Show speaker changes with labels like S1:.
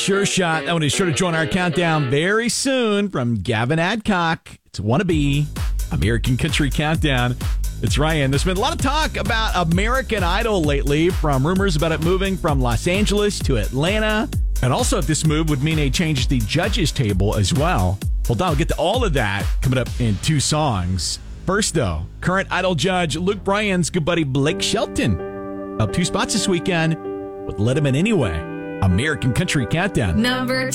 S1: Sure shot. That one is sure to join our countdown very soon from Gavin Adcock. It's Wannabe, American Country Countdown. It's Ryan. There's been a lot of talk about American Idol lately, from rumors about it moving from Los Angeles to Atlanta. And also, if this move would mean a change to the judges' table as well. Well, Don, we'll get to all of that coming up in two songs. First, though, current Idol judge Luke Bryan's good buddy Blake Shelton up 2 spots this weekend with Let 'Em In Anyway. American Country Countdown.
S2: Number